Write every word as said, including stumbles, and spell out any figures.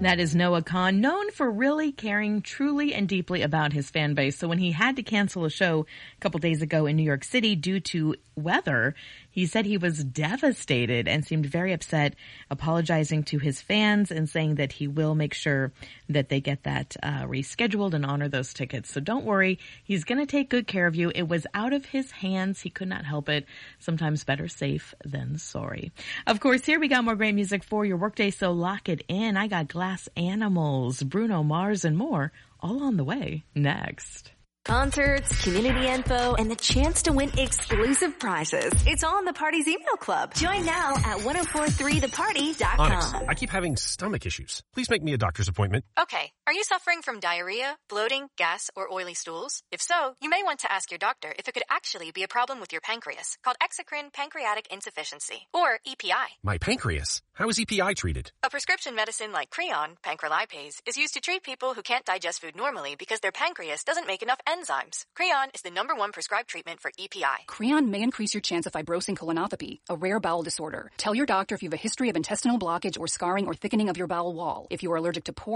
That is Noah Kahan, known for really caring truly and deeply about his fan base. So when he had to cancel a show a couple days ago in New York City due to weather, he said he was devastated and seemed very upset, apologizing to his fans and saying that he will make sure that they get that uh, rescheduled and honor those tickets. So don't worry, he's going to take good care of you. It was out of his hands. He could not help it. Sometimes better safe than sorry. Of course, here we got more great music for your workday, so lock it in. I got Glass Animals, Bruno Mars, and more all on the way next. Concerts, community info, and the chance to win exclusive prizes. It's all in the Party's email club. Join now at ten forty-three the party dot com. Onyx, I keep having stomach issues. Please make me a doctor's appointment. Okay. Are you suffering from diarrhea, bloating, gas, or oily stools? If so, you may want to ask your doctor if it could actually be a problem with your pancreas, called exocrine pancreatic insufficiency, or E P I. My pancreas? How is E P I treated? A prescription medicine like Creon, pancrelipase, is used to treat people who can't digest food normally because their pancreas doesn't make enough enzymes. Creon is the number one prescribed treatment for E P I. Creon may increase your chance of fibrosing colonopathy, a rare bowel disorder. Tell your doctor if you have a history of intestinal blockage or scarring or thickening of your bowel wall. If you are allergic to pork,